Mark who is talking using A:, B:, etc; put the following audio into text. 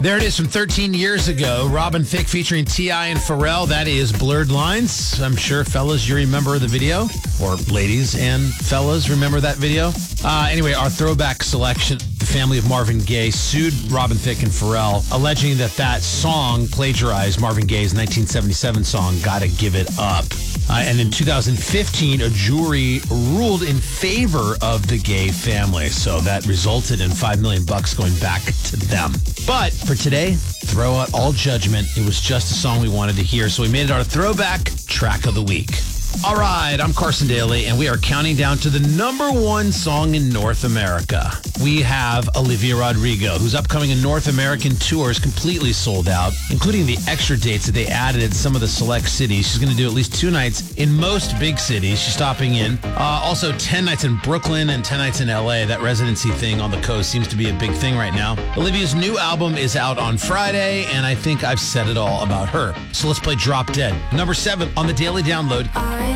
A: There it is from 13 years ago. Robin Thicke featuring T.I. and Pharrell. That is Blurred Lines. I'm sure, fellas, you remember the video. Or ladies and fellas, remember that video? Anyway, our throwback selection, the family of Marvin Gaye sued Robin Thicke and Pharrell, alleging that song plagiarized Marvin Gaye's 1977 song, Gotta Give It Up. And in 2015, a jury ruled in favor of the Gaye family. So that resulted in $5 million going back to them. But for today, throw out all judgment. It was just a song we wanted to hear. So we made it our throwback track of the week. All right, I'm Carson Daly, and we are counting down to the number one song in North America. We have Olivia Rodrigo, whose upcoming North American tour is completely sold out, including the extra dates that they added in some of the select cities. She's going to do at least 2 nights in most big cities. She's stopping in. Also, 10 nights in Brooklyn and 10 nights in L.A. That residency thing on the coast seems to be a big thing right now. Olivia's new album is out on Friday, and I think I've said it all about her. So let's play Drop Dead. Number 7 on the Daily Download.